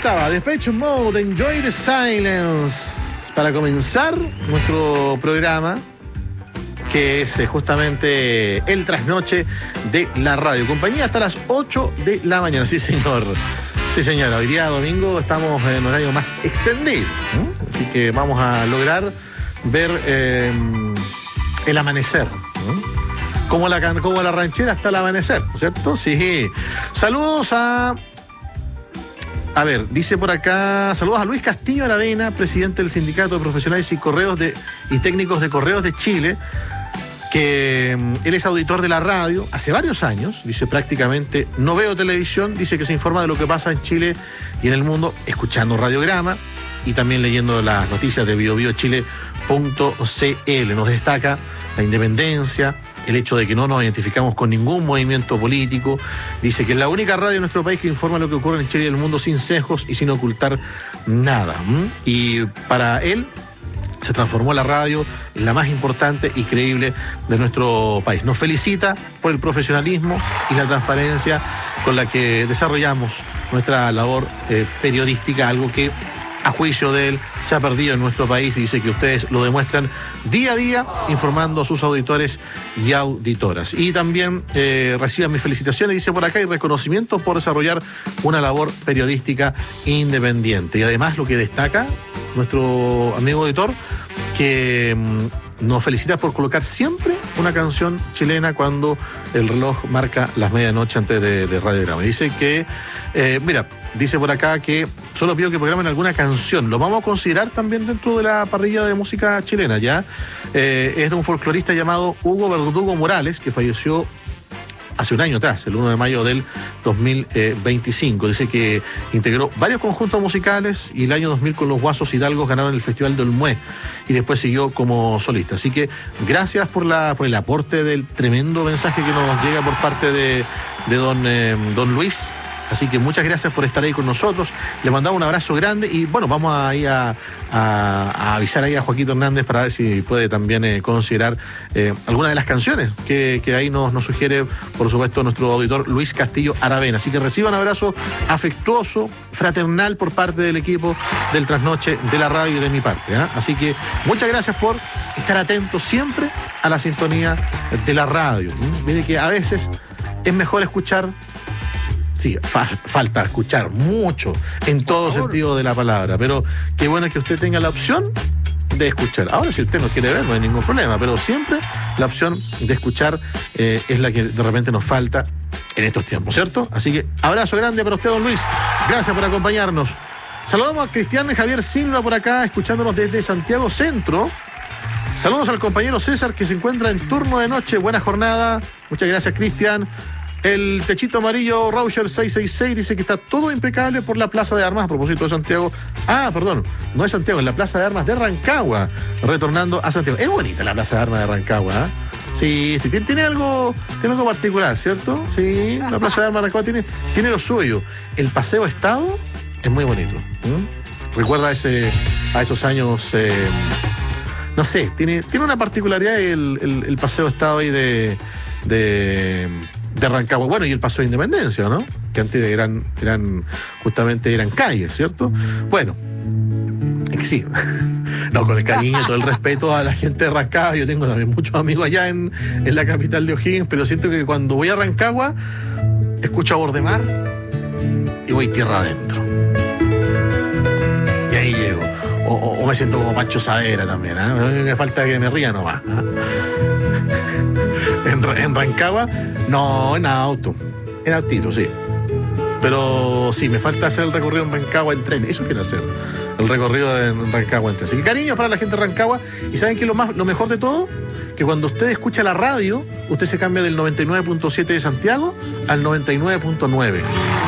estaba Depeche Mode, Enjoy the Silence, para comenzar nuestro programa, que es justamente el trasnoche de la radio. Compañía hasta las 8 de la mañana. Sí, señor. Sí, señora. Hoy día domingo estamos en horario más extendido, ¿no? Así que vamos a lograr ver el amanecer, ¿no? Como la ranchera hasta el amanecer, ¿no es cierto? Sí. Saludos a ver, dice por acá, saludos a Luis Castillo Aravena, presidente del Sindicato de Profesionales y Técnicos de Correos de Chile, que él es auditor de la radio hace varios años, dice prácticamente no veo televisión, dice que se informa de lo que pasa en Chile y en el mundo escuchando Radiograma y también leyendo las noticias de biobiochile.cl. Nos destaca la independencia, el hecho de que no nos identificamos con ningún movimiento político. Dice que es la única radio en nuestro país que informa lo que ocurre en Chile y el mundo sin sesgos y sin ocultar nada. Y para él se transformó la radio en la más importante y creíble de nuestro país. Nos felicita por el profesionalismo y la transparencia con la que desarrollamos nuestra labor periodística, algo que a juicio de él se ha perdido en nuestro país. Dice que ustedes lo demuestran día a día informando a sus auditores y auditoras. Y también reciban mis felicitaciones, dice por acá, y reconocimiento por desarrollar una labor periodística independiente. Y además lo que destaca nuestro amigo auditor, que nos felicita por colocar siempre una canción chilena cuando el reloj marca las medianoche antes de Radiograma. Dice que, dice por acá que solo pido que programen alguna canción. Lo vamos a considerar también dentro de la parrilla de música chilena, ¿ya? Es de un folclorista llamado Hugo Verdugo Morales, que falleció hace un año atrás, el 1 de mayo del 2025. Dice que integró varios conjuntos musicales y el año 2000 con los Guasos Hidalgos ganaron el Festival de Olmué y después siguió como solista. Así que gracias por el aporte del tremendo mensaje que nos llega por parte de don Luis. Así que muchas gracias por estar ahí con nosotros. Le mandamos un abrazo grande y bueno, vamos a ir a avisar ahí a Joaquito Hernández para ver si puede también considerar alguna de las canciones que ahí nos sugiere, por supuesto, nuestro auditor Luis Castillo Aravena. Así que reciban un abrazo afectuoso, fraternal por parte del equipo del Trasnoche de la radio y de mi parte, ¿eh? Así que muchas gracias por estar atentos siempre a la sintonía de la radio. Mire que a veces es mejor escuchar. Sí, falta escuchar mucho en todo sentido de la palabra, pero qué bueno que usted tenga la opción de escuchar. Ahora, si usted no quiere ver, no hay ningún problema, pero siempre la opción de escuchar es la que de repente nos falta en estos tiempos, ¿cierto? Así que abrazo grande para usted, don Luis. Gracias por acompañarnos. Saludamos a Cristian Javier Silva por acá, escuchándonos desde Santiago Centro. Saludos al compañero César, que se encuentra en turno de noche. Buena jornada. Muchas gracias, Cristian. El techito amarillo Rauscher 666 dice que está todo impecable por la Plaza de Armas a propósito de Santiago. Perdón, no es Santiago, es la Plaza de Armas de Rancagua, retornando a Santiago. Es bonita la Plaza de Armas de Rancagua, ¿eh? Sí, tiene algo particular, ¿cierto? Sí, la Plaza de Armas de Rancagua tiene lo suyo. El Paseo Estado es muy bonito. Recuerda a esos años, no sé, tiene una particularidad el Paseo Estado ahí de Rancagua. Bueno, y el Paso de Independencia, ¿no? Que antes eran calles, ¿cierto? Bueno, es que sí. No, con el cariño y todo el respeto a la gente de Rancagua. Yo tengo también muchos amigos allá en la capital de O'Higgins, pero siento que cuando voy a Rancagua escucho a Bordemar y voy tierra adentro. Y ahí llego. O me siento como Pancho Saavedra también, ¿eh? Me falta que me ría nomás, ¿eh? En Rancagua, no, en auto. En autito, sí. Pero sí, me falta hacer el recorrido en Rancagua en tren. Eso quiero hacer. El recorrido en Rancagua en tren. Así que cariños para la gente de Rancagua. Y ¿saben qué es lo mejor de todo? Que cuando usted escucha la radio, usted se cambia del 99.7 de Santiago al 99.9.